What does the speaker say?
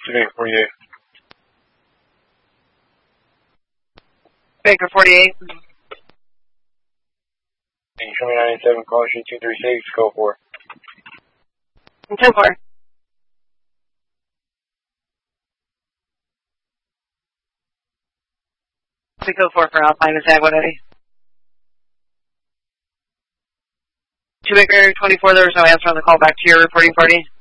Baker 48. Baker 48. Show me 97, calling sheet 236, go 4. 10-4. Go 4 for Alpine Attack 180. 2 Baker 24, there was no answer on the call back to your reporting party.